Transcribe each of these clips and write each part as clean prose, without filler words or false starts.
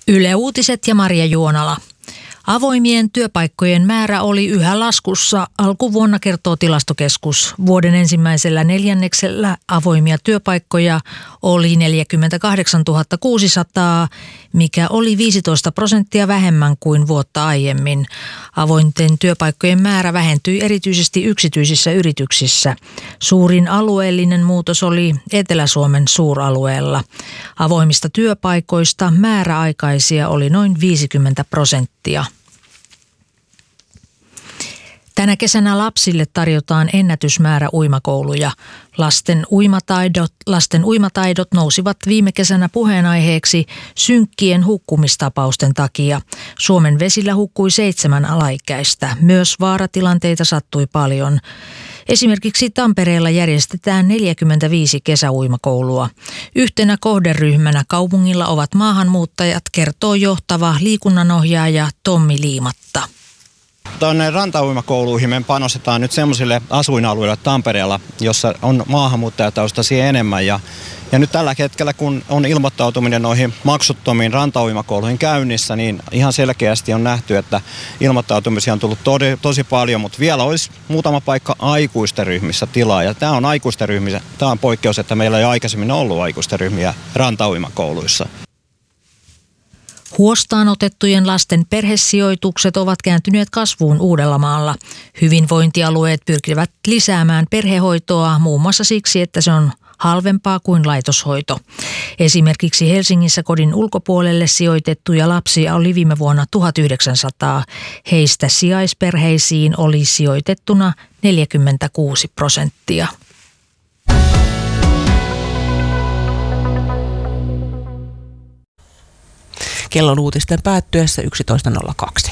Yle Uutiset ja Maria Juonala. Avoimien työpaikkojen määrä oli yhä laskussa alkuvuonna, kertoo Tilastokeskus. Vuoden ensimmäisellä neljänneksellä avoimia työpaikkoja oli 48 600, mikä oli 15% vähemmän kuin vuotta aiemmin. Avointen työpaikkojen määrä vähentyi erityisesti yksityisissä yrityksissä. Suurin alueellinen muutos oli Etelä-Suomen suuralueella. Avoimista työpaikoista määräaikaisia oli noin 50%. Tänä kesänä lapsille tarjotaan ennätysmäärä uimakouluja. Lasten uimataidot nousivat viime kesänä puheenaiheeksi synkkien hukkumistapausten takia. Suomen vesillä hukkui 7 alaikäistä. Myös vaaratilanteita sattui paljon. Esimerkiksi Tampereella järjestetään 45 kesäuimakoulua. Yhtenä kohderyhmänä kaupungilla ovat maahanmuuttajat, kertoo johtava liikunnanohjaaja Tommi Liimatta. Tuonne rantauimakouluihin me panostetaan nyt semmoisille asuinalueille Tampereella, jossa on maahanmuuttajataustaisia enemmän. Ja nyt tällä hetkellä, kun on ilmoittautuminen noihin maksuttomiin rantauimakouluihin käynnissä, niin ihan selkeästi on nähty, että ilmoittautumisia on tullut tosi paljon, mutta vielä olisi muutama paikka aikuisten ryhmissä tilaa. Ja tämä on aikuisten ryhmissä, tämä on poikkeus, että meillä ei aikaisemmin ollut aikuisten ryhmiä rantauimakouluissa. Huostaan otettujen lasten perhesijoitukset ovat kääntyneet kasvuun Uudellamaalla. Hyvinvointialueet pyrkivät lisäämään perhehoitoa muun muassa siksi, että se on halvempaa kuin laitoshoito. Esimerkiksi Helsingissä kodin ulkopuolelle sijoitettuja lapsia oli viime vuonna 1900. Heistä sijaisperheisiin oli sijoitettuna 46%. Kellon uutisten päättyessä 11.02.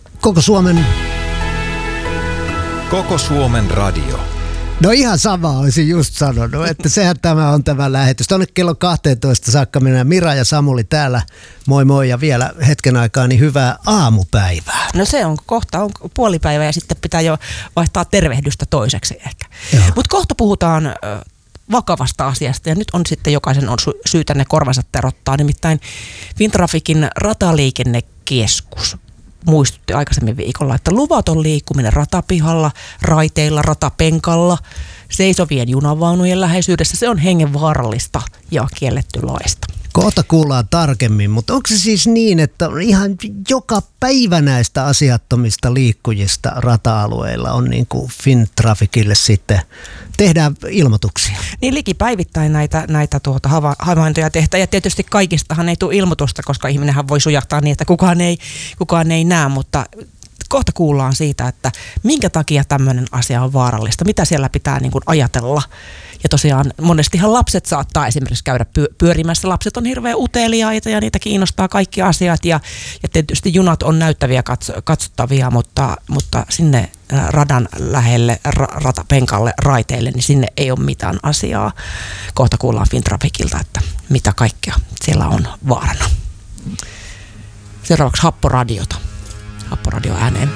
Koko Suomen radio. No ihan sama olisin just sanonut, että sehän tämä on tämä lähetys. Tuonne kello 12 saakka mennään. Mira ja Samuli täällä. Moi moi ja vielä hetken aikaa niin hyvää aamupäivää. No se on kohta on puolipäivä ja sitten pitää jo vaihtaa tervehdystä toiseksi ehkä. Mutta kohta puhutaan vakavasta asiasta ja nyt on sitten jokaisen on syytä ne korvansa terottaa. Nimittäin Fintrafikin rataliikennekeskus muistutti aikaisemmin viikolla, että luvaton liikkuminen ratapihalla, raiteilla, ratapenkalla, seisovien junavaunujen läheisyydessä, se on hengenvaarallista ja kielletty laista. Kohta kuullaan tarkemmin, mutta onko se siis niin, että ihan joka päivä näistä asiattomista liikkujista rata-alueilla on niin kuin Fintrafikille sitten tehdään ilmoituksia? Niin likipäivittäin näitä havaintoja tehdään ja tietysti kaikistahan ei tule ilmoitusta, koska ihminenhän voi sujahtaa niin, että kukaan ei näe, mutta kohta kuullaan siitä, että minkä takia tämmöinen asia on vaarallista, mitä siellä pitää niin kuin ajatella. Ja tosiaan monestihan lapset saattaa esimerkiksi käydä pyörimässä. Lapset on hirveän uteliaita ja niitä kiinnostaa kaikki asiat ja tietysti junat on näyttäviä katsottavia, mutta sinne radan lähelle, ratapenkalle, raiteille, niin sinne ei ole mitään asiaa. Kohta kuullaan Fintrafikilta, että mitä kaikkea siellä on vaarana. Seuraavaksi Happoradio ääneen.